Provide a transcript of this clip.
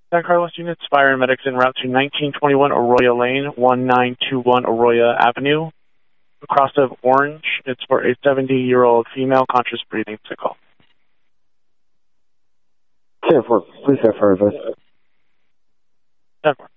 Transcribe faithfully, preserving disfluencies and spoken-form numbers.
San Carlos units, fire and medics en route to nineteen twenty-one Arroyo Lane, nineteen twenty-one Arroyo Avenue. Across of Orange, it's for a seventy-year-old female conscious breathing sickle. ten four, please have fire advice. ten four.